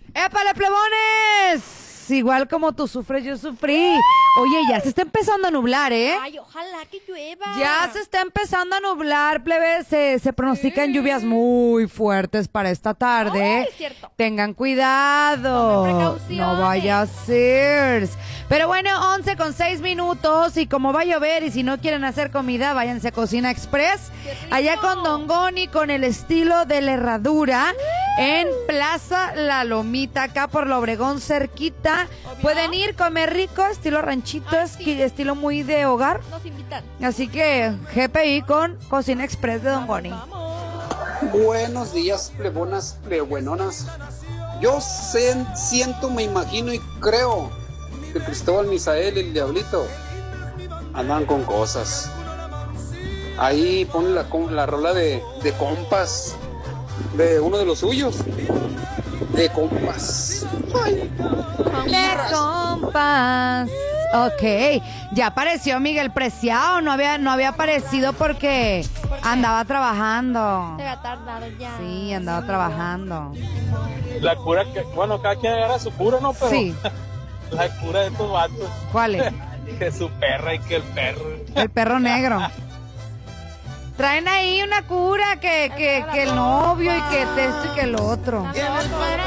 ¡Épale, plebones! Igual como tú sufres, yo sufrí. Oye, ya se está empezando a nublar, ¿eh? Ay, ojalá que llueva. Ya se está empezando a nublar, plebes. Se pronostican lluvias muy fuertes para esta tarde. Ay, es cierto. Tengan cuidado. Tomen precauciones. No vaya a ser. Pero bueno, 11:06. Y como va a llover y si no quieren hacer comida, váyanse a Cocina Express. Allá con Don Goni, con el estilo de la herradura. En Plaza La Lomita, acá por la Obregón, cerquita. Obvio. Pueden ir, comer rico, estilo ranchito, sí. estilo muy de hogar. Nos invitan. Así que GPI con Cocina Express de Don Goni. Vamos. Buenos días, plebonas, plebuenonas. Yo siento, me imagino y creo que Cristóbal Misael y el Diablito andan con cosas. Ahí pone la rola de compas de uno de los suyos. De compas. Ay. De compas. Ok, ya apareció Miguel Preciado, no había aparecido porque andaba trabajando. Se va tardado ya. Sí, andaba trabajando. La cura que, bueno, cada quien agarra su cura, ¿no? Pero Sí. la cura de estos vatos, ¿Cuál es? que su perra y que el perro. El perro negro. Traen ahí una cura que el novio y que esto y que el otro. Tampoco.